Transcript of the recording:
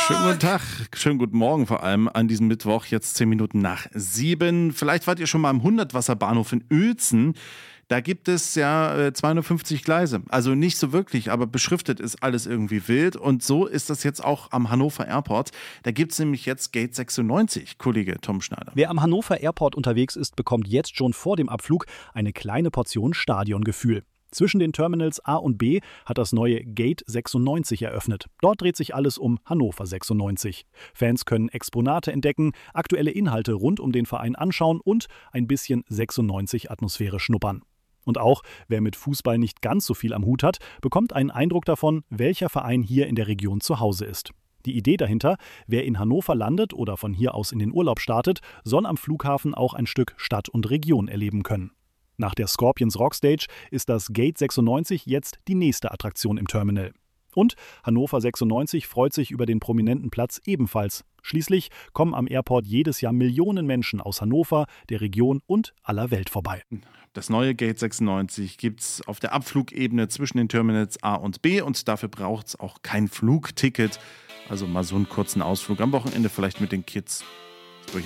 Schönen guten Tag, schönen guten Morgen vor allem an diesem Mittwoch, jetzt 10 Minuten nach 7. Vielleicht wart ihr schon mal am 100-Wasser-Bahnhof in Uelzen. Da gibt es ja 250 Gleise. Also nicht so wirklich, aber beschriftet ist alles irgendwie wild. Und so ist das jetzt auch am Hannover Airport. Da gibt es nämlich jetzt Gate 96, Kollege Tom Schneider. Wer am Hannover Airport unterwegs ist, bekommt jetzt schon vor dem Abflug eine kleine Portion Stadiongefühl. Zwischen den Terminals A und B hat das neue Gate 96 eröffnet. Dort dreht sich alles um Hannover 96. Fans können Exponate entdecken, aktuelle Inhalte rund um den Verein anschauen und ein bisschen 96-Atmosphäre schnuppern. Und auch wer mit Fußball nicht ganz so viel am Hut hat, bekommt einen Eindruck davon, welcher Verein hier in der Region zu Hause ist. Die Idee dahinter: Wer in Hannover landet oder von hier aus in den Urlaub startet, soll am Flughafen auch ein Stück Stadt und Region erleben können. Nach der Scorpions Rockstage ist das Gate 96 jetzt die nächste Attraktion im Terminal. Und Hannover 96 freut sich über den prominenten Platz ebenfalls. Schließlich kommen am Airport jedes Jahr Millionen Menschen aus Hannover, der Region und aller Welt vorbei. Das neue Gate 96 gibt es auf der Abflugebene zwischen den Terminals A und B und dafür braucht es auch kein Flugticket. Also mal so einen kurzen Ausflug am Wochenende vielleicht mit den Kids.